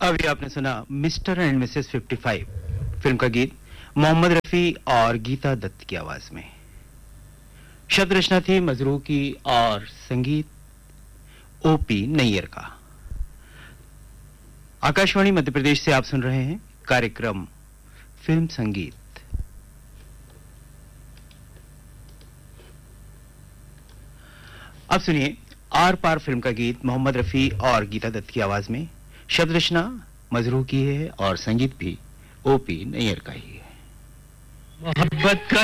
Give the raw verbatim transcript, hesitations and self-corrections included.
अभी आपने सुना mister and Mrs fifty five film का गीत मोहम्मद रफी और गीता दत्त की आवाज में। शब्द रचना थी मजरू की और संगीत ओपी नैयर का। आकाशवाणी मध्य प्रदेश से आप सुन रहे हैं कार्यक्रम फिल्म संगीत। अब सुनिए आर पार फिल्म का गीत मोहम्मद रफी और गीता दत्त की आवाज में। शब्द रचना मजरू की है और संगीत भी ओपी नैयर का ही है। मोहब्बत का